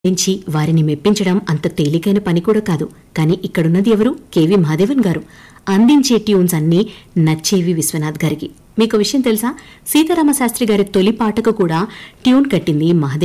నుంచి వారిని మెప్పించడం అంత తేలికైన పని కూడా కాదు. కానీ ఇక్కడున్నది ఎవరు? కెవి మహాదేవన్ గారు. అందించే ట్యూన్స్ అన్నీ నచ్చేవి విశ్వనాథ్ గారికి. మీకు విషయం తెలుసా? సీతారామశాస్త్రి గారి తొలి పాటకు కూడా ట్యూన్ కట్టింది మహాదేవన్.